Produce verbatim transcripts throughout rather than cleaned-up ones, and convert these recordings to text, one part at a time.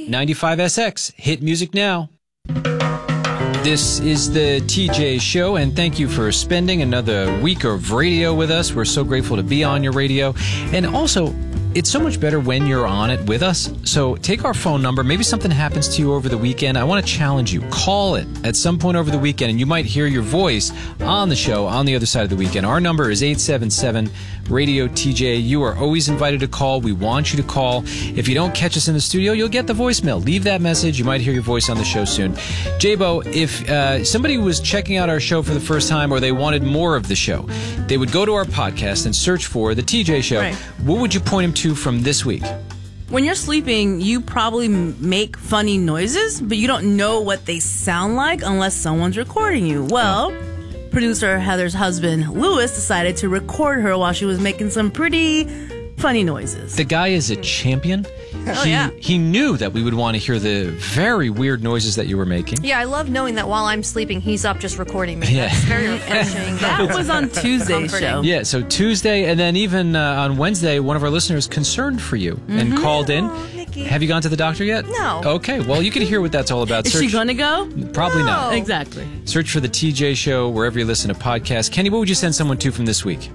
ninety-five S X. Hit music now. This is the T J Show, and thank you for spending another week of radio with us. We're so grateful to be on your radio. And also, it's so much better when you're on it with us. So take our phone number. Maybe something happens to you over the weekend. I want to challenge you. Call it at some point over the weekend, and you might hear your voice on the show on the other side of the weekend. Our number is eight seven seven, radio T J. You are always invited to call. We want you to call. If you don't catch us in the studio, you'll get the voicemail. Leave that message. You might hear your voice on the show soon. J-Bo, if uh, somebody was checking out our show for the first time or they wanted more of the show, they would go to our podcast and search for the T J Show. Right. What would you point them to from this week? When you're sleeping, you probably make funny noises, but you don't know what they sound like unless someone's recording you. Well, producer Heather's husband, Lewis, decided to record her while she was making some pretty funny noises. The guy is a champion. Oh, he, yeah. he knew that we would want to hear the very weird noises that you were making. Yeah, I love knowing that while I'm sleeping, he's up just recording me. Yeah. That's very refreshing. That was on Tuesday's show. Yeah, so Tuesday, and then even uh, on Wednesday, one of our listeners concerned for you mm-hmm. and called in. Oh, Nikki. Have you gone to the doctor yet? No. Okay, well, you can hear what that's all about. Is Search, she going to go? Probably No. not. Exactly. Search for the T J Show wherever you listen to podcasts. Kenny, what would you send someone to from this week?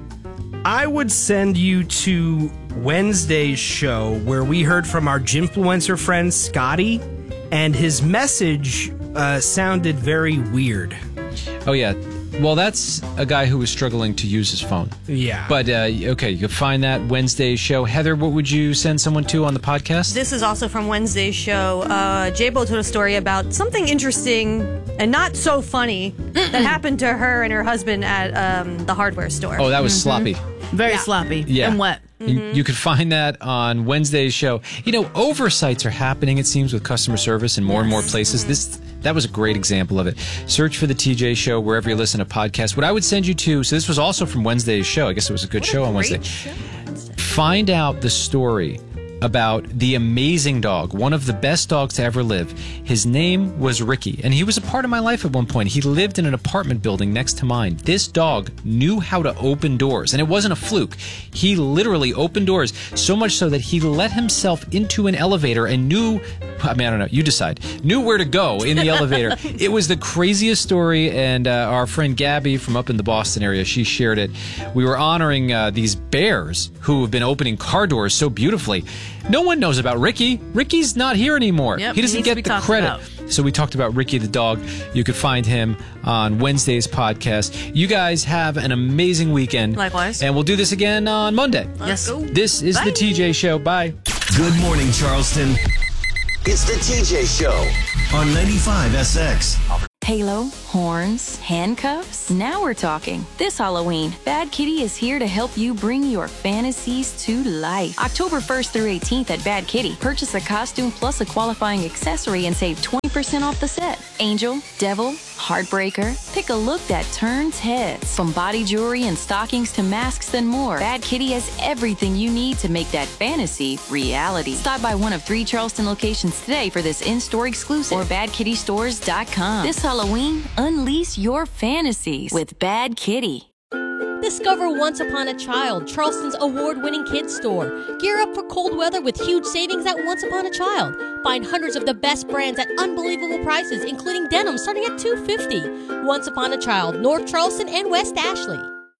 I would send you to Wednesday's show where we heard from our Gymfluencer friend Scotty, and his message uh, sounded very weird. Oh, yeah. Well, that's a guy who was struggling to use his phone. Yeah. But, uh, okay, you can find that Wednesday's show. Heather, what would you send someone to on the podcast? This is also from Wednesday's show. Uh, J-Bo told a story about something interesting and not so funny that happened to her and her husband at um, the hardware store. Oh, that was mm-hmm. sloppy. Very Yeah. sloppy Yeah. and wet. You, you can find that on Wednesday's show. You know, oversights are happening, it seems, with customer service in more and more places. Mm-hmm. This That was a great example of it. Search for the T J Show wherever you listen to podcasts. What I would send you to, so this was also from Wednesday's show. I guess it was a good What show a on great Wednesday. show on Wednesday. Find out the story about the amazing dog, one of the best dogs to ever live. His name was Ricky, and he was a part of my life at one point. He lived in an apartment building next to mine. This dog knew how to open doors, and it wasn't a fluke. He literally opened doors, so much so that he let himself into an elevator and knew, I mean, I don't know, you decide, knew where to go in the elevator. It was the craziest story, and uh, our friend Gabby from up in the Boston area, she shared it. We were honoring uh, these bears who have been opening car doors so beautifully. No one knows about Ricky. Ricky's not here anymore. Yep, he doesn't he needs to get be the talked credit. about. So we talked about Ricky the dog. You could find him on Wednesday's podcast. You guys have an amazing weekend. Likewise. And we'll do this again on Monday. Yes. Go. This is Bye. the T J Show. Bye. Good morning, Charleston. It's the T J Show on ninety-five S X. Halo, horns, handcuffs. Now we're talking. This Halloween, Bad Kitty is here to help you bring your fantasies to life. October first through eighteenth at Bad Kitty. Purchase a costume plus a qualifying accessory and save twenty percent off the set. Angel, Devil, Heartbreaker. Pick a look that turns heads. From body jewelry and stockings to masks and more, Bad Kitty has everything you need to make that fantasy reality. Stop by one of three Charleston locations today for this in-store exclusive or bad kitty stores dot com. This Halloween, unleash your fantasies with Bad Kitty. Discover Once Upon a Child, Charleston's award-winning kids store. Gear up for cold weather with huge savings at Once Upon a Child. Find hundreds of the best brands at unbelievable prices, including denim starting at two hundred fifty dollars. Once Upon a Child, North Charleston and West Ashley.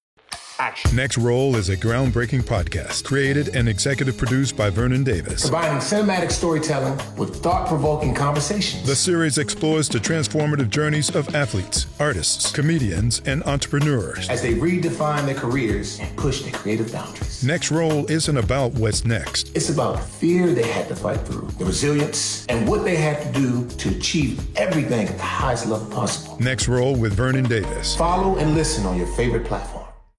Next Roll is a groundbreaking podcast created and executive produced by Vernon Davis. Combining cinematic storytelling with thought-provoking conversations. The series explores the transformative journeys of athletes, artists, comedians, and entrepreneurs as they redefine their careers and push their creative boundaries. Next Roll isn't about what's next. It's about the fear they had to fight through, the resilience, and what they had to do to achieve everything at the highest level possible. Next Roll with Vernon Davis. Follow and listen on your favorite platform.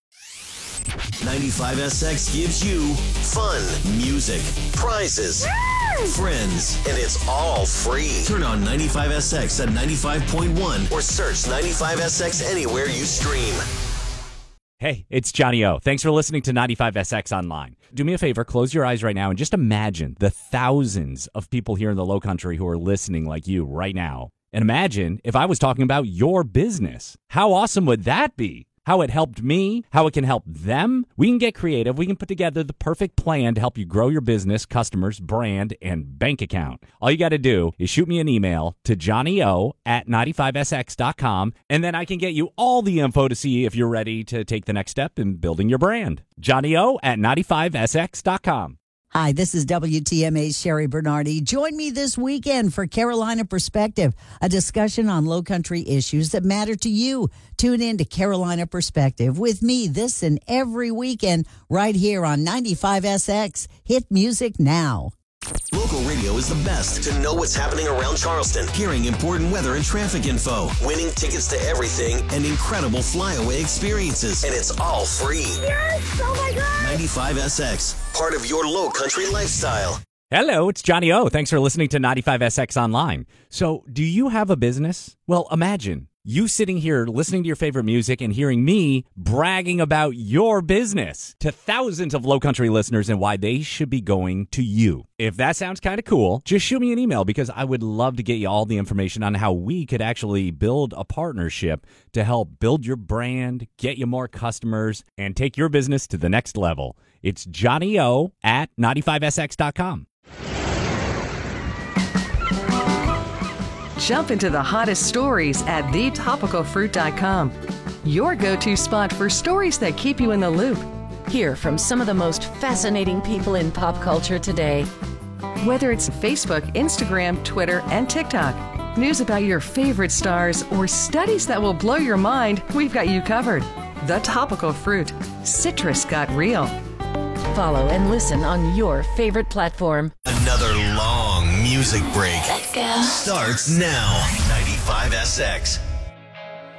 ninety-five S X gives you fun, music, prizes, friends, and it's all free. Turn on ninety-five S X at ninety-five point one or search ninety-five S X anywhere you stream. Hey, it's Johnny O. Thanks for listening to ninety-five S X Online. Do me a favor, close your eyes right now and just imagine the thousands of people here in the Low Country who are listening like you right now. And imagine if I was talking about your business. How awesome would that be? how it helped me, how it can help them. We can get creative. We can put together the perfect plan to help you grow your business, customers, brand, and bank account. All you got to do is shoot me an email to johnny o at ninety-five s x dot com, and then I can get you all the info to see if you're ready to take the next step in building your brand. johnny o at ninety-five s x dot com. Hi, this is W T M A's Sherry Bernardi. Join me this weekend for Carolina Perspective, a discussion on low country issues that matter to you. Tune in to Carolina Perspective with me this and every weekend right here on ninety-five S X. Hit music now. Local radio is the best to know what's happening around Charleston, hearing important weather and traffic info, winning tickets to everything, and incredible flyaway experiences. And it's all free. Yes! Oh my God! ninety-five S X, part of your low country lifestyle. Hello, it's Johnny O. Thanks for listening to ninety-five S X Online. So, do you have a business? Well, imagine you sitting here listening to your favorite music and hearing me bragging about your business to thousands of low country listeners and why they should be going to you. If that sounds kind of cool, just shoot me an email because I would love to get you all the information on how we could actually build a partnership to help build your brand, get you more customers, and take your business to the next level. It's Johnny O at ninety-five S X dot com. Jump into the hottest stories at the topical fruit dot com. Your go-to spot for stories that keep you in the loop. Hear from some of the most fascinating people in pop culture today. Whether it's Facebook, Instagram, Twitter, and TikTok, news about your favorite stars, or studies that will blow your mind, we've got you covered. The Topical Fruit. Citrus got real. Follow and listen on your favorite platform. Another long music break Let's go. starts now. ninety-five S X.